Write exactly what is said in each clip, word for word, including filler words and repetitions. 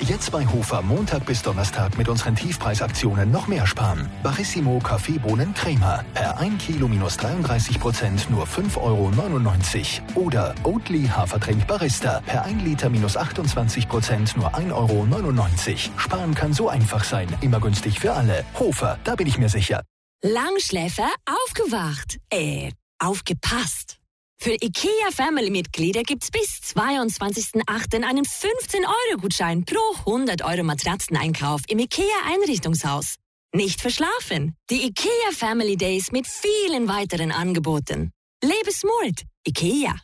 Jetzt bei Hofer Montag bis Donnerstag mit unseren Tiefpreisaktionen noch mehr sparen. Barissimo Kaffeebohnen Crema. Per ein Kilo minus dreiunddreißig Prozent nur fünf Euro neunundneunzig. Oder Oatly Hafertrink Barista. Per ein Liter minus achtundzwanzig Prozent nur ein Euro neunundneunzig. Sparen kann so einfach sein. Immer günstig für alle. Hofer, da bin ich mir sicher. Langschläfer aufgewacht. Äh, aufgepasst. Für IKEA Family-Mitglieder gibt's bis zweiundzwanzigsten achten einen fünfzehn Euro Gutschein pro hundert Euro Matratzeneinkauf im IKEA Einrichtungshaus. Nicht verschlafen. Die IKEA Family Days mit vielen weiteren Angeboten. Lebe smart. IKEA.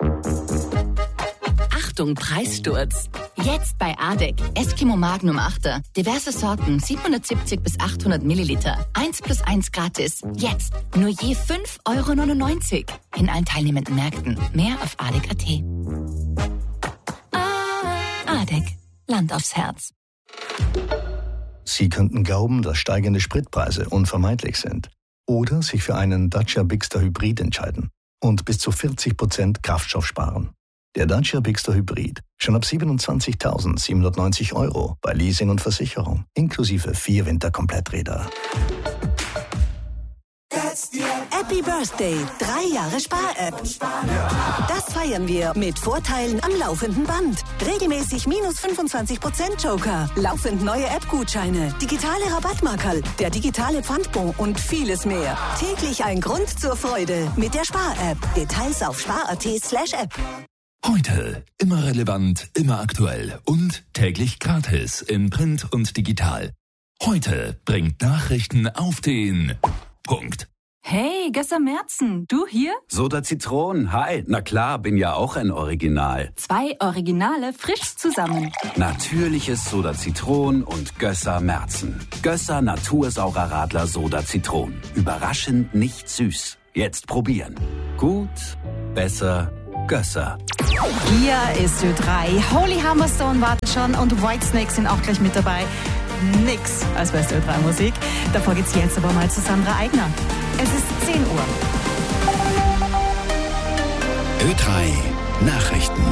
Achtung, Preissturz. Jetzt bei Adek. Eskimo Magnum achter. Diverse Sorten, siebenhundertsiebzig bis achthundert Milliliter. eins plus eins gratis. Jetzt nur je fünf Euro neunundneunzig. In allen teilnehmenden Märkten. Mehr auf adek punkt at. Adek. Land aufs Herz. Sie könnten glauben, dass steigende Spritpreise unvermeidlich sind. Oder sich für einen Dacia Bigster Hybrid entscheiden und bis zu vierzig Prozent Kraftstoff sparen. Der Dacia Bigster Hybrid. Schon ab siebenundzwanzigtausendsiebenhundertneunzig Euro bei Leasing und Versicherung. Inklusive vier Winterkompletträder. Happy Birthday, drei Jahre Spar-App. Das feiern wir mit Vorteilen am laufenden Band. Regelmäßig minus fünfundzwanzig Prozent Joker, laufend neue App-Gutscheine, digitale Rabattmarkerl, der digitale Pfandbon und vieles mehr. Täglich ein Grund zur Freude mit der Spar-App. Details auf spar.at slash app. Heute immer relevant, immer aktuell und täglich gratis in Print und digital. Heute bringt Nachrichten auf den Punkt. Hey, Gösser Merzen, du hier? Soda Zitron, hi. Na klar, bin ja auch ein Original. Zwei Originale frisch zusammen. Natürliches Soda Zitron und Gösser Merzen. Gösser Natursaurer Radler Soda Zitron. Überraschend nicht süß. Jetzt probieren. Gut, besser, Gösser. Hier ist Ö drei. Holy Hammerstone wartet schon und Whitesnake sind auch gleich mit dabei. Nix als beste Ö drei Musik. Davor geht's jetzt aber mal zu Sandra Eigner. Es ist zehn Uhr. Ö drei Nachrichten.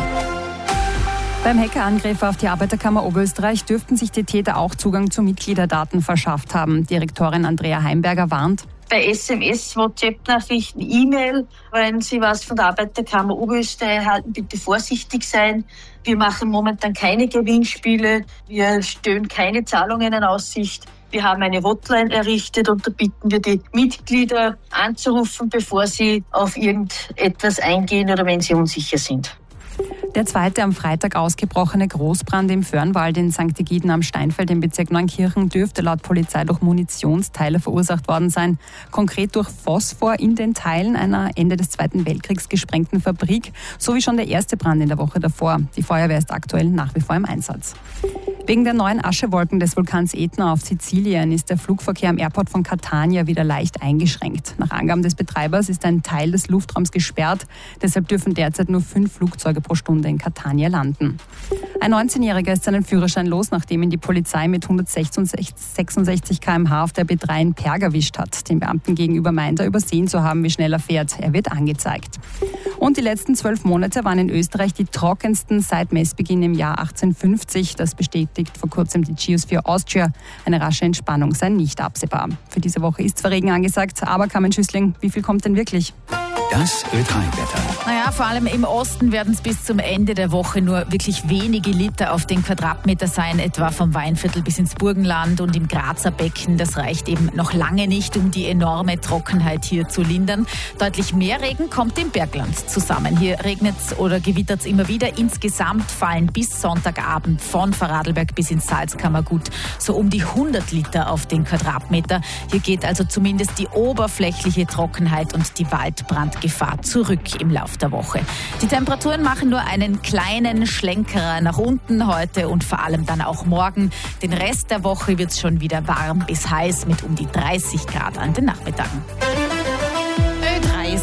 Beim Hackerangriff auf die Arbeiterkammer Oberösterreich dürften sich die Täter auch Zugang zu Mitgliederdaten verschafft haben. Direktorin Andrea Heimberger warnt. Bei S M S, WhatsApp-Nachrichten, E-Mail, wenn Sie was von der Arbeiterkammer Oberösterreich erhalten, bitte vorsichtig sein. Wir machen momentan keine Gewinnspiele, wir stellen keine Zahlungen in Aussicht. Wir haben eine Hotline errichtet und da bitten wir die Mitglieder anzurufen, bevor sie auf irgendetwas eingehen oder wenn sie unsicher sind. Der zweite am Freitag ausgebrochene Großbrand im Föhrenwald in Sankt Egiden am Steinfeld im Bezirk Neunkirchen dürfte laut Polizei durch Munitionsteile verursacht worden sein. Konkret durch Phosphor in den Teilen einer Ende des Zweiten Weltkriegs gesprengten Fabrik, so wie schon der erste Brand in der Woche davor. Die Feuerwehr ist aktuell nach wie vor im Einsatz. Wegen der neuen Aschewolken des Vulkans Ätna auf Sizilien ist der Flugverkehr am Airport von Catania wieder leicht eingeschränkt. Nach Angaben des Betreibers ist ein Teil des Luftraums gesperrt. Deshalb dürfen derzeit nur fünf Flugzeuge pro Stunde in Catania landen. Ein neunzehnjähriger ist seinen Führerschein los, nachdem ihn die Polizei mit hundertsechsundsechzig Kilometer pro Stunde auf der B drei in Perg erwischt hat. Den Beamten gegenüber meint er übersehen zu haben, wie schnell er fährt. Er wird angezeigt. Und die letzten zwölf Monate waren in Österreich die trockensten seit Messbeginn im Jahr achtzehnhundertfünfzig. Das bestätigt vor kurzem die Geosphere Austria. Eine rasche Entspannung sei nicht absehbar. Für diese Woche ist zwar Regen angesagt, aber Carmen Schüssling, wie viel kommt denn wirklich? Das Ö drei Wetter. Naja, vor allem im Osten werden es bis zum Ende der Woche nur wirklich wenige Liter auf den Quadratmeter sein, etwa vom Weinviertel bis ins Burgenland und im Grazer Becken. Das reicht eben noch lange nicht, um die enorme Trockenheit hier zu lindern. Deutlich mehr Regen kommt im Bergland zusammen. Hier regnet es oder gewittert es immer wieder. Insgesamt fallen bis Sonntagabend von Vorarlberg bis ins Salzkammergut so um die hundert Liter auf den Quadratmeter. Hier geht also zumindest die oberflächliche Trockenheit und die Waldbrandgefahr zurück im Lauf der Woche. Die Temperaturen machen nur einen kleinen Schlenkerer nach unten heute und vor allem dann auch morgen. Den Rest der Woche wird es schon wieder warm bis heiß mit um die dreißig Grad an den Nachmittagen. Ö drei ist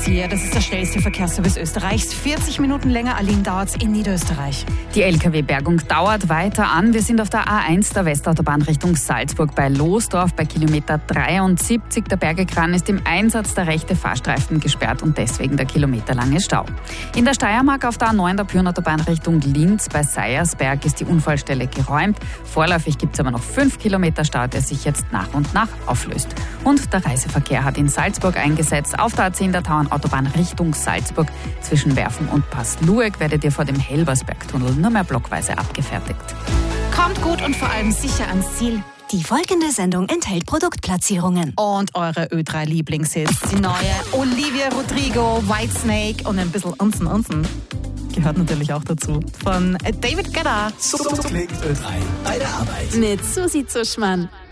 Easier. Das ist der schnellste Verkehrsservice Österreichs. vierzig Minuten länger, Aline, dauert es in Niederösterreich. Die L K W-Bergung dauert weiter an. Wir sind auf der A eins der Westautobahn Richtung Salzburg bei Losdorf bei Kilometer dreiundsiebzig. Der Bergekran ist im Einsatz, der rechte Fahrstreifen gesperrt und deswegen der kilometerlange Stau. In der Steiermark auf der A neun der Pyrnenautobahn Richtung Linz bei Seiersberg ist die Unfallstelle geräumt. Vorläufig gibt es aber noch fünf Kilometer Stau, der sich jetzt nach und nach auflöst. Und der Reiseverkehr hat in Salzburg eingesetzt. Auf der A zehn der Tauernautobahn Richtung Salzburg zwischen Werfen und Passlueck werdet ihr vor dem Helbersbergtunnel nur mehr blockweise abgefertigt. Kommt gut und vor allem sicher ans Ziel. Die folgende Sendung enthält Produktplatzierungen. Und eure Ö drei Lieblingshits. Die neue Olivia Rodrigo, Whitesnake und ein bisschen Unsen Unsen. Gehört natürlich auch dazu. Von David Guetta. So klingt Ö drei bei der Arbeit. Mit Susi Zuschmann.